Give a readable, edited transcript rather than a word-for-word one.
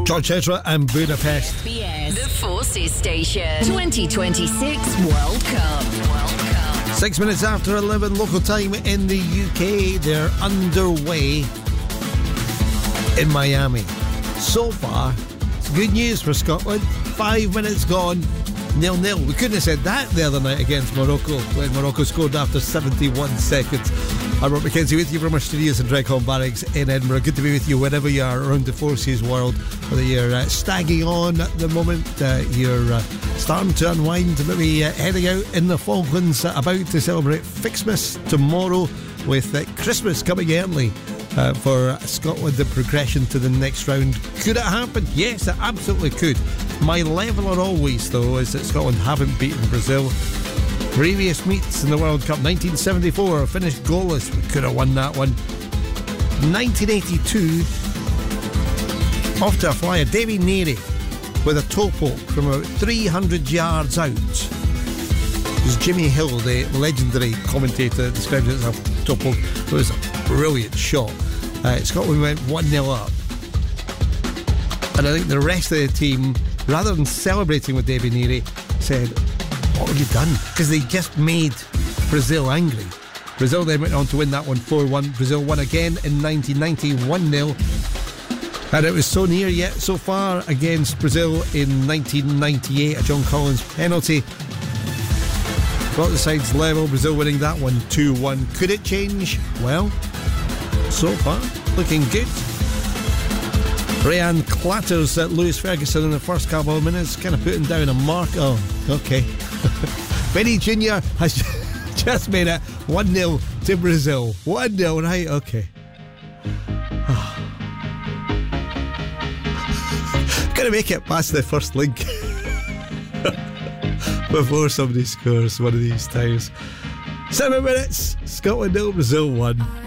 George Ezra and Budapest. SBS, the Forces Station. 2026 World Cup. 6 minutes after 11 local time in the UK. They're underway in Miami. So far, it's good news for Scotland. 5 minutes gone, 0-0. We couldn't have said that the other night against Morocco when Morocco scored after 71 seconds. I'm Rob Mackenzie with you from our studios in Dreghorn Barracks in Edinburgh. Good to be with you wherever you are around the Forces world. Whether you're stagging on at the moment, you're starting to unwind, maybe heading out in the Falklands, about to celebrate Fixmas tomorrow with Christmas coming early for Scotland, the progression to the next round. Could it happen? Yes, it absolutely could. My leveller always, though, is that Scotland haven't beaten Brazil. Previous meets in the World Cup, 1974, finished goalless. We could have won that one. 1982, off to a flyer, Davy Neary with a toe poke from about 300 yards out. It was Jimmy Hill, the legendary commentator, described it as a toe poke. It was a brilliant shot. Scotland went 1-0 up. And I think the rest of the team, rather than celebrating with Davy Neary, said, what have you done? Because they just made Brazil angry. Brazil then went on to win that one 4-1. Brazil won again in 1990, 1-0. And it was so near yet so far against Brazil in 1998, a John Collins penalty. Brought the sides level, Brazil winning that one 2-1. Could it change? Well, so far, looking good. Rayan clatters at Lewis Ferguson in the first couple of minutes, kind of putting down a mark. Oh, okay. Benny Jr. has just made it 1-0 to Brazil. 1-0, right? Okay. Gonna make it past the first link before somebody scores one of these times. 7 minutes, Scotland 0, Brazil 1.